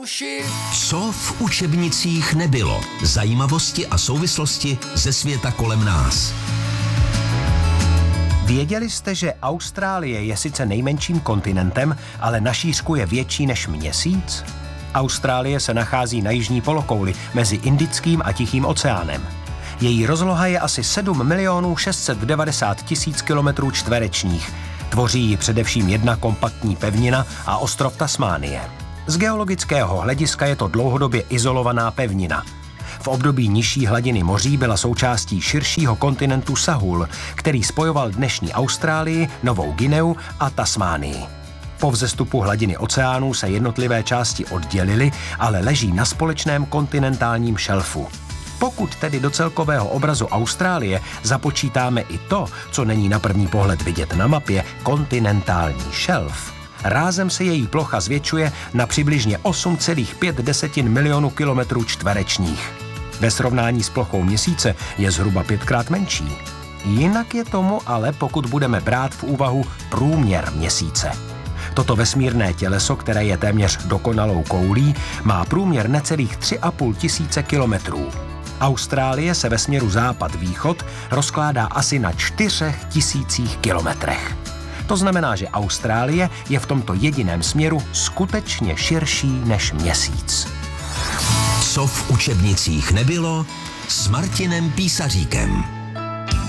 Co v učebnicích nebylo? Zajímavosti a souvislosti ze světa kolem nás. Věděli jste, že Austrálie je sice nejmenším kontinentem, ale na šířku je větší než Měsíc? Austrálie se nachází na jižní polokouli mezi Indickým a Tichým oceánem. Její rozloha je asi 7 690 000 kilometrů čtverečních. Tvoří ji především jedna kompaktní pevnina a ostrov Tasmánie. Z geologického hlediska je to dlouhodobě izolovaná pevnina. V období nižší hladiny moří byla součástí širšího kontinentu Sahul, který spojoval dnešní Austrálii, Novou Guineu a Tasmánii. Po vzestupu hladiny oceánů se jednotlivé části oddělily, ale leží na společném kontinentálním šelfu. Pokud tedy do celkového obrazu Austrálie započítáme i to, co není na první pohled vidět na mapě, kontinentální šelf, rázem se její plocha zvětšuje na přibližně 8,5 milionu kilometrů čtverečních. Ve srovnání s plochou Měsíce je zhruba 5krát menší. Jinak je tomu ale, pokud budeme brát v úvahu průměr Měsíce. Toto vesmírné těleso, které je téměř dokonalou koulí, má průměr necelých 3,5 tisíce kilometrů. Austrálie se ve směru západ-východ rozkládá asi na 4 000 kilometrech. To znamená, že Austrálie je v tomto jediném směru skutečně širší než Měsíc. Co v učebnicích nebylo s Martinem Písaříkem.